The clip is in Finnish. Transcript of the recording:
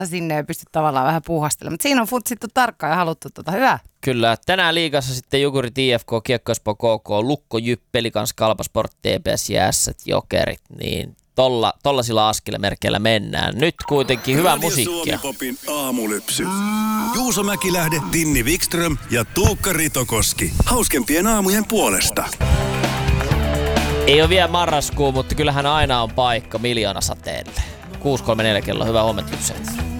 sinne ei pysty tavallaan vähän puuhastelemaan. Mutta siinä on futsittu tarkkaan ja haluttu hyvää. Kyllä. Tänään liigassa sitten Jukurit IFK, Kiekko Espoo KK, Lukko Jyp, Pelikans, Kalpa Sport, TPS ja Ässät, Jokerit. Niin tollasilla askelemerkeillä mennään. Nyt kuitenkin hyvää musiikkia. Suomi-popin aamulypsy. Juuso Mäkilähde, Tinni Wikström ja Tuukka Ritokoski. Hauskempien aamujen puolesta. Ei ole vielä marraskuu, mutta kyllähän aina on paikka miljoonasateelle. 6.34 kello. Hyvää huomenta, lypsäjät.